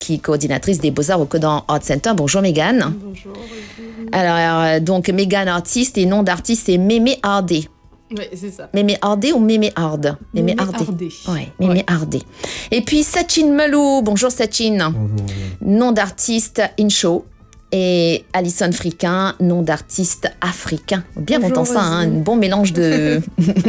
qui est coordinatrice des Beaux-Arts au Codan Art Center. Bonjour Mégane. Bonjour. Alors, donc Mégane artiste et nom d'artiste c'est Mémé Hardé. Oui, c'est ça. Mémé Hardé ou Mémé Hard? Mémé Hardé. Oui, Mémé Hardé. Et puis Sachin Melou. Bonjour Sachin. Bonjour. Nom d'artiste Incho. Et Alison Friquin, nom d'artiste africain. Bien Bonjour, content ça, un bon mélange de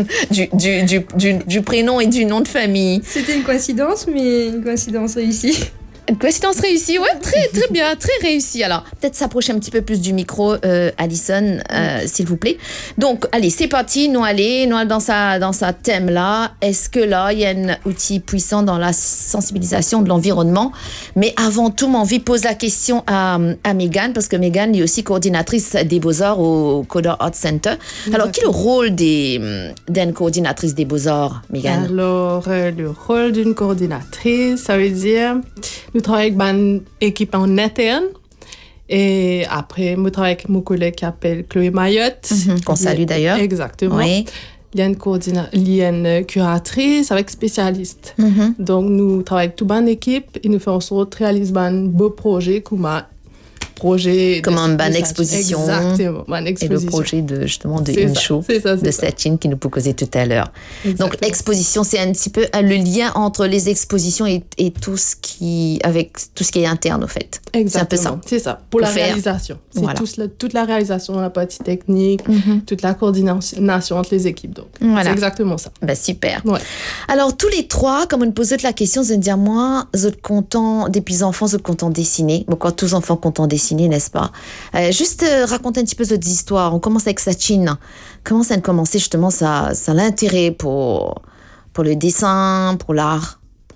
du prénom et du nom de famille. C'était une coïncidence, mais une coïncidence réussie. Une coïncidence réussie, ouais, très bien, très réussie. Alors, peut-être s'approcher un petit peu plus du micro, Alison, s'il vous plaît. Donc, allez, c'est parti, nous allons dans sa thème là. Est-ce que là, il y a un outil puissant dans la sensibilisation de l'environnement? Mais avant tout, mon envie pose la question à Mégane, parce que Mégane est aussi coordinatrice des Beaux-Arts au Codan Art Center. Alors, quel est le rôle d'une coordinatrice des Beaux-Arts, Mégane? Alors, le rôle d'une coordinatrice, ça veut dire, nous travaillons avec une équipe en interne. Et après, nous travaillons avec mon collègue qui s'appelle Chloé Mayotte. Qu'on salue d'ailleurs. Exactement. Oui. Il y a une curatrice avec spécialiste. Donc, nous travaillons avec toute une équipe et nous faisons en sorte de réaliser un beau projet comme un projet comme une bonne exposition. Exactement, une et exposition. le projet de C'est Incho de Sachin qui nous proposait tout à l'heure. Exactement. Donc l'exposition, c'est un petit peu le lien entre les expositions et tout ce qui est interne au fait. Exactement. C'est un peu ça. C'est ça. Pour la faire. réalisation. C'est Voilà. toute la réalisation, la partie technique, toute la coordination entre les équipes. Donc, Voilà. c'est exactement ça. Ben, super. Ouais. Alors, tous les trois, comme on nous pose la question, vous allez dire, moi, vous êtes contents, des petits-enfants, vous êtes contents de dessiner. Bon, quand tous les enfants contents de dessiner, n'est-ce pas? Juste raconter un petit peu votre histoire. On commence avec Sachin. Comment ça a commencé, justement, ça l'intérêt pour le dessin, pour l'art?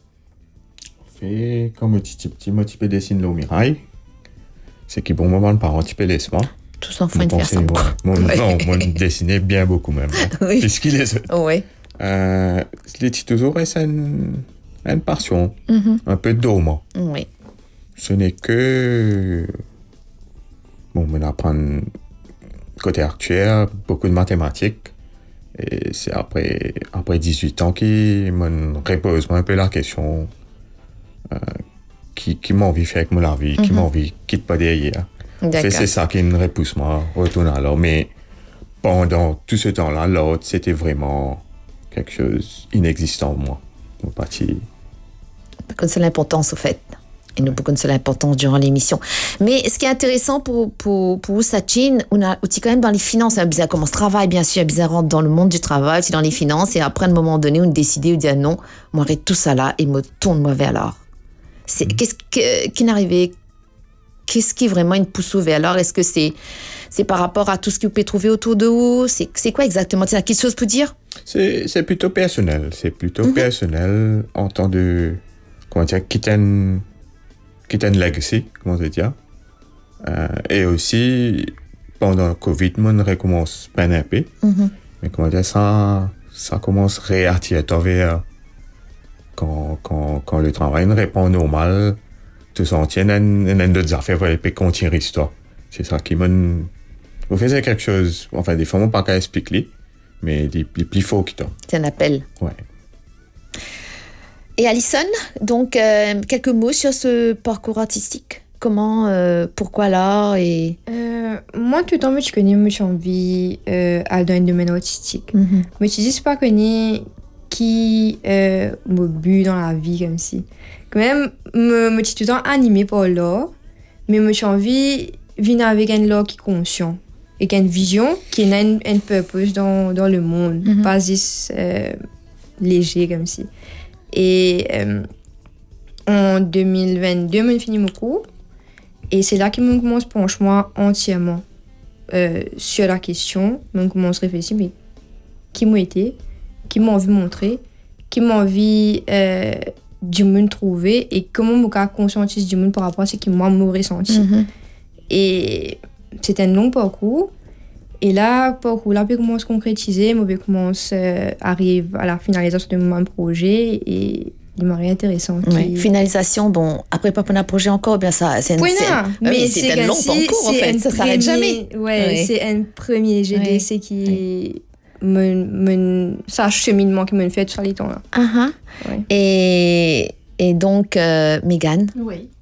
Fait comme un petit peu dessine l'eau miraille. C'est que bon moment, par un petit peu laisse-moi. Tous les enfants, ils font ça. Moi, dessinais bien beaucoup même. Oui. Puisqu'il est. Oui. Les petits toujours, c'est une passion. Un peu d'homme. Oui. Ce n'est que. Bon, on apprend côté actuel, beaucoup de mathématiques. Et c'est après 18 ans qu'il me repose un peu la question qui m'a envie de faire avec mon vie, qui m'a envie de quitter pas derrière. C'est ça qui me repousse moi, retourner à l'autre. Mais pendant tout ce temps-là, l'autre, c'était vraiment quelque chose d'inexistant pour moi. Mon parti. Comme c'est l'importance au fait. Et nous beaucoup de l'importance durant l'émission. Mais ce qui est intéressant pour Sachin, on a aussi quand même dans les finances, on commence le travail, bien sûr, on rentre dans le monde du travail, aussi dans les finances, et après, à un moment donné, on décide de dire non, moi, arrête tout ça là et me tourne vers l'art. Qu'est-ce qui est arrivé? Qu'est-ce qui est vraiment une pousse vers l'art? Est-ce que c'est par rapport à tout ce que vous pouvez trouver autour de vous? C'est quoi exactement? Tu as quelque chose pour dire? C'est plutôt personnel. C'est plutôt personnel en tant de, comment dire, quitter une legacy, comment dire. Et aussi, pendant le Covid, on recommence peine un peu. Mais comment dire, ça commence à réattirer vers quand le travail ne répond normal, tout ça en tient d'autres affaires pour aller continuer l'histoire. C'est ça qui m'a. Vous faites quelque chose, enfin, des fois, on ne peut pas expliquer, mais les plus faux qui t'ont. C'est un appel. Ouais. Et Alison, donc, quelques mots sur ce parcours artistique. Comment, pourquoi l'art et... Moi, tout le temps, je connais, j'ai envie à dans le domaine artistique. Mais je dis pas connais qui me but dans la vie comme si. Quand même, je suis tout le temps animée par l'art, mais j'ai envie de venir avec un art qui est conscient et qui a une vision, qui a une purpose dans le monde, pas juste léger comme si. Et en 2022, j'ai fini mon cours. Et c'est là que je commence à pencher entièrement sur la question. Donc, je commence à réfléchir, mais qui m'a été, qui m'a envie de montrer, qui m'a envie du monde trouver et comment je peux conscientiser du monde par rapport à ce que moi, je ressenti. Et c'est un long parcours. Et là, le parcours là, je commence à concrétiser, je commence à arriver à la finalisation de mon projet et il m'a rien intéressant. Oui. Finalisation, bon, après pas un projet encore, bien ça, c'est mais c'est un long parcours en fait, ça s'arrête jamais. Ouais, c'est un premier GDC qui c'est un cheminement qui m'a fait sur les temps là. Et donc, Mégane, Oui.